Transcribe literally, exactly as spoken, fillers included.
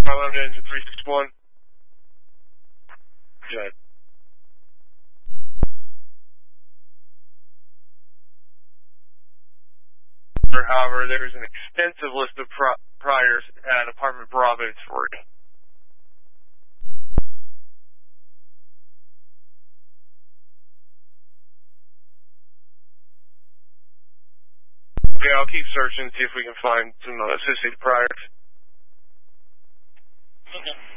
Bravo to engine three six one. Good. However, there is an extensive list of pri priors at apartment Bravo three. Okay, I'll keep searching, see if we can find some uh, associated priors. Okay.